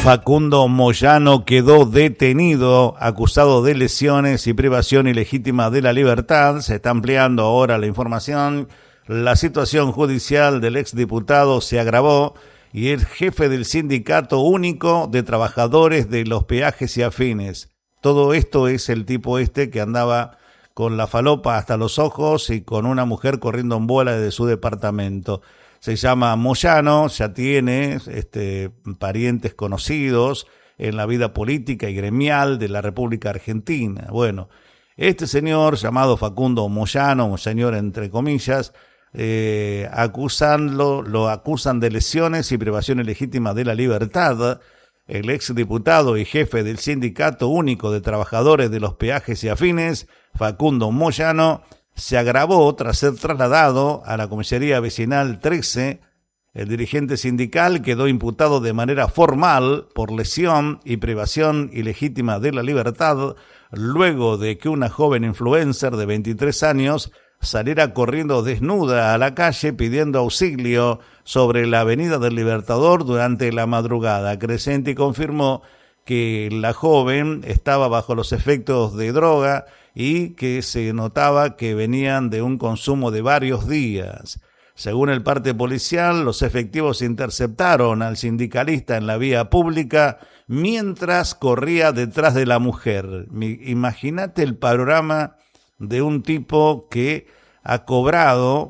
Facundo Moyano quedó detenido, acusado de lesiones y privación ilegítima de la libertad. Se está ampliando ahora la información. La situación judicial del exdiputado se agravó y el jefe del Sindicato Único de Trabajadores de los Peajes y Afines. Todo esto es el tipo que andaba con la falopa hasta los ojos y con una mujer corriendo en bola desde su departamento. Se llama Moyano, ya tiene parientes conocidos en la vida política y gremial de la República Argentina. Bueno, este señor llamado Facundo Moyano, un señor entre comillas, lo acusan de lesiones y privación ilegítima de la libertad. El exdiputado y jefe del Sindicato Único de Trabajadores de los Peajes y Afines, Facundo Moyano, se agravó tras ser trasladado a la comisaría vecinal 13. El dirigente sindical quedó imputado de manera formal por lesión y privación ilegítima de la libertad luego de que una joven influencer de 23 años saliera corriendo desnuda a la calle pidiendo auxilio sobre la Avenida del Libertador durante la madrugada. Crescenti confirmó que la joven estaba bajo los efectos de droga y que se notaba que venían de un consumo de varios días. Según el parte policial, los efectivos interceptaron al sindicalista en la vía pública mientras corría detrás de la mujer. Imagínate el panorama de un tipo que ha cobrado